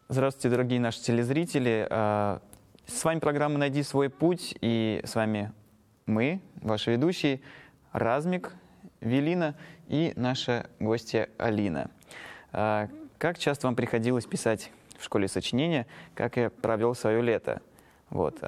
Здравствуйте, дорогие наши телезрители. С вами программа «Найди свой путь», и с вами мы, ваши ведущие, Размик, Велина и наша гостья Алина. Как часто вам приходилось писать в школе сочинения, как я провел свое лето? Вот.